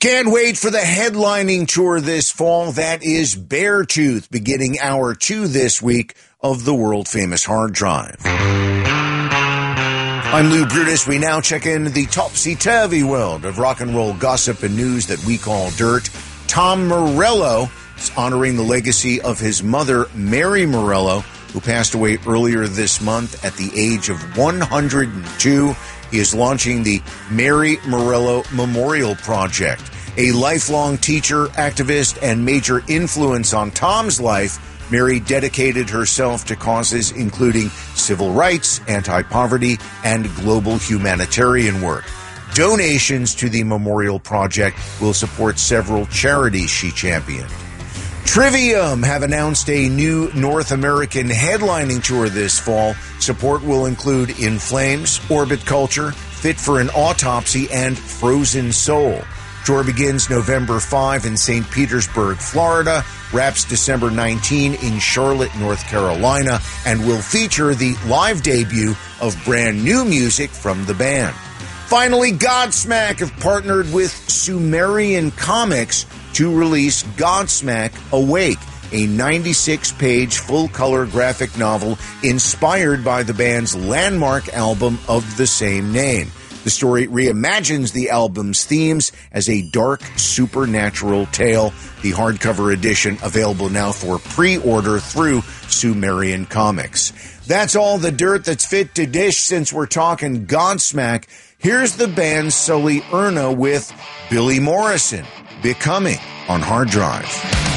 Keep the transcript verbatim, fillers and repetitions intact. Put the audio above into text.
Can't wait for the headlining tour this fall. That is Beartooth, beginning hour two this week of the world-famous Hard Drive. I'm Lou Brutus. We now check in the topsy-turvy world of rock and roll gossip and news that we call dirt. Tom Morello is honoring the legacy of his mother, Mary Morello, who passed away earlier this month at the age of one hundred two. He is launching the Mary Morello Memorial Project. A lifelong teacher, activist, and major influence on Tom's life, Mary dedicated herself to causes including civil rights, anti-poverty, and global humanitarian work. Donations to the Memorial Project will support several charities she championed. Trivium have announced a new North American headlining tour this fall. Support will include In Flames, Orbit Culture, Fit for an Autopsy, and Frozen Soul. Tour begins November fifth in Saint Petersburg, Florida, wraps December nineteenth in Charlotte, North Carolina, and will feature the live debut of brand new music from the band. Finally, Godsmack have partnered with Sumerian Comics to release Godsmack Awake, a ninety-six page full-color graphic novel inspired by the band's landmark album of the same name. The story reimagines the album's themes as a dark, supernatural tale. The hardcover edition available now for pre-order through Sumerian Comics. That's all the dirt that's fit to dish since we're talking Godsmack. Here's the band Sully Erna with Billy Morrison, Becoming, on Hard Drive.